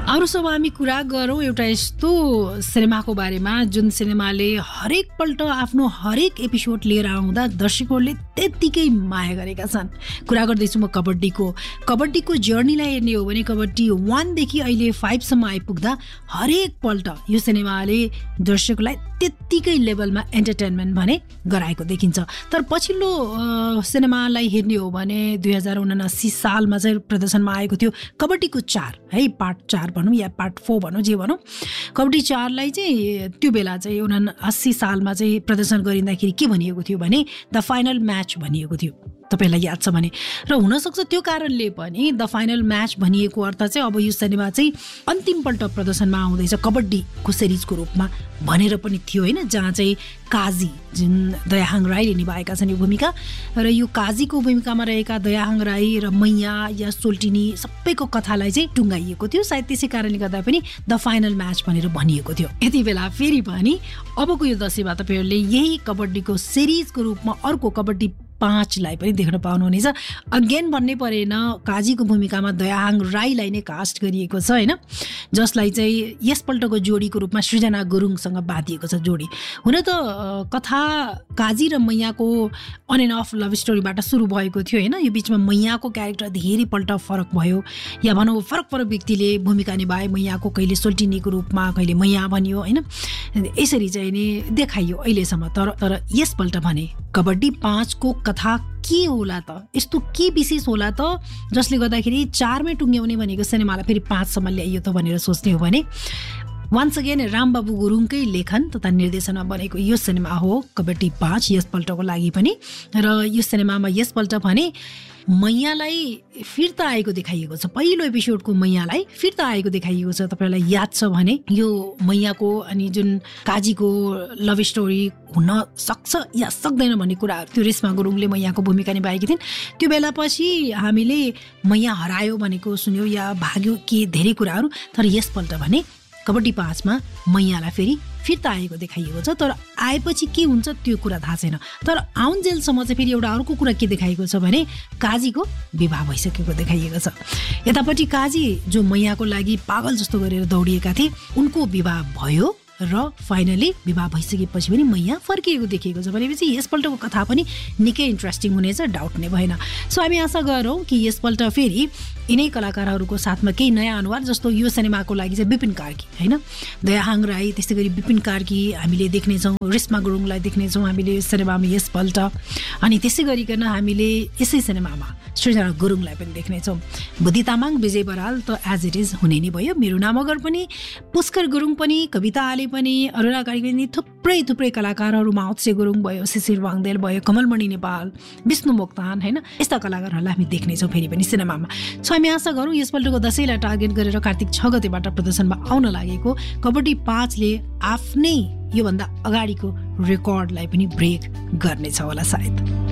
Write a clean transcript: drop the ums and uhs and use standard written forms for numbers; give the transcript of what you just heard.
अरू सब हामी कुरा गरौँ एउटा यस्तो सिनेमाको बारेमा जुन सिनेमाले हरेक पल्ट आफ्नो हरेक एपिसोड लिएर आउँदा दर्शकहरूले त्यत्तिकै माया गरेका छन्। कुरा गर्दैछु म कबड्डीको जर्नीलाई हेर्ने हो भने कबड्डी 1 देखि अहिले 5 सम्म आइपुग्दा हरेक पल्ट यो सिनेमाले दर्शकलाई त्यत्तिकै लेभलमा एन्टरटेनमेन्ट भने गराएको देखिन्छ। तर पछिल्लो सिनेमालाई हेर्ने हो भने 2079 सालमा चाहिँ प्रदर्शनमा आएको थियो कबड्डीको 4 है, पार्ट 4 भनौँ या पार्ट 4 भनौँ जे भनौँ। कबड्डी 4 लाई चाहिँ त्यो बेला चाहिँ 79 सालमा चाहिँ प्रदर्शन गरिँदाखेरि के भनिएको थियो भने द फाइनल म्याच भनिएको थियो, तपाईँलाई याद छ भने। र हुनसक्छ त्यो कारणले पनि द फाइनल म्याच भनिएको अर्थ चाहिँ अब यो सिनेमा चाहिँ अन्तिमपल्ट प्रदर्शनमा आउँदैछ कबड्डीको सिरिजको रूपमा भनेर पनि थियो होइन, जहाँ चाहिँ काजी जुन दयाहाङ राईले निभाएका छन् यो भूमिका, र यो काजीको भूमिकामा रहेका दयाहाङ राई र मैया या सोल्टिनी सबैको कथालाई चाहिँ टुङ्गाइएको थियो। सायद त्यसै कारणले गर्दा पनि द फाइनल म्याच भनेर भनिएको थियो। यति बेला फेरि पनि अबको यो दशैंमा तपाईँहरूले यही कबड्डीको सिरिजको रूपमा अर्को कबड्डी 5 लाई पनि देख्न पाउनुहुनेछ। अगेन भन्नै परेन, काजीको भूमिकामा दयाहाङ राईलाई नै कास्ट गरिएको छ होइन, जसलाई चाहिँ यसपल्टको जोडीको रूपमा सृजना गुरुङसँग बाँधिएको छ जोडी। हुन त कथा काजी र मैयाको अन एन्ड अफ लभ स्टोरीबाट सुरु भएको थियो होइन। यो बिचमा मैयाको क्यारेक्टर धेरैपल्ट फरक भयो, या भनौँ फरक व्यक्तिले भूमिका निभाए। मैयाको कहिले सोल्टिनीको रूपमा, कहिले मैया भनियो होइन, यसरी चाहिँ नि देखाइयो अहिलेसम्म। तर यसपल्ट भने कबड्डी 5 को कथा के होला त, यस्तो के विशेष होला त जसले गर्दाखेरि 4 मै टुङ्ग्याउने भनेको सिनेमालाई फेरि 5 सम्म ल्याइयो त भनेर सोच्ने हो भने वान्स अगेन रामबाबु गुरुङकै लेखन तथा निर्देशनमा बनेको यो सिनेमा हो कबड्डी 5 यसपल्टको लागि पनि। र यो सिनेमामा यसपल्ट भने मैयालाई फिर्ता आएको देखाइएको छ। पहिलो एपिसोडको मैयालाई फिर्ता आएको देखाइएको छ। तपाईँलाई याद छ भने यो मैयाको अनि जुन काजीको लभ स्टोरी हुन सक्छ या सक्दैन भन्ने कुराहरू त्यो रेशमा गुरुङले मैयाको भूमिका निभाएकी थिइन्। त्यो बेला पछि हामीले मैया हरायो भनेको सुन्यो या भाग्यो के धेरै कुराहरू। तर यसपल्ट भने कबड्डी 5 मा मैयालाई फेरि फिर्ता आएको देखाइएको छ। तर आएपछि के हुन्छ त्यो कुरा थाहा छैन। तर आउन्जेलसम्म चाहिँ फेरि एउटा अर्को कुरा के देखाइएको छ भने काजीको विवाह भइसकेको देखाइएको छ। यतापट्टि काजी जो मैयाको लागि पागल जस्तो गरेर दौडिएका थिए उनको विवाह भयो र फाइनली विवाह भइसकेपछि पनि मैया फर्किएको देखिएको छ। भनेपछि यसपल्टको कथा पनि निकै इन्ट्रेस्टिङ हुनेछ, डाउट नै भएन। सो हामी आशा गरौँ कि यसपल्ट फेरि यिनै कलाकारहरूको साथमा केही नयाँ अनुहार, जस्तो यो सिनेमाको लागि चाहिँ विपिन कार्की होइन, दयाहाङ राई, त्यस्तै गरी विपिन कार्की हामीले देख्नेछौँ, रेशमा गुरुङलाई देख्नेछौँ हामीले सिनेमामा यसपल्ट। अनि त्यसै गरिकन हामीले यसै सिनेमामा सृजना गुरुङलाई पनि देख्नेछौँ। बुद्धि तामाङ, विजय बराल त एज इट इज हुने नै भयो। मेरो नाम अगर पनि, पुष्कर गुरुङ पनि, कविता आले पनि, अरुणा कार्की पनि, थुप्रै कलाकारहरू, माउत्से गुरुङ भयो, शिशिर वाङदेल भयो, कमलमणि नेपाल, विष्णु मोक्तान होइन, यस्ता कलाकारहरूलाई हामी देख्नेछौँ फेरि पनि सिनेमामा। सो हामी आशा गरौँ यसपल्टको दशैंलाई टार्गेट गरेर कार्तिक 6 गतेबाट प्रदर्शनमा आउन लागेको कबड्डी 5 ले आफ्नै योभन्दा अगाडिको रेकर्डलाई पनि ब्रेक गर्नेछ होला सायद।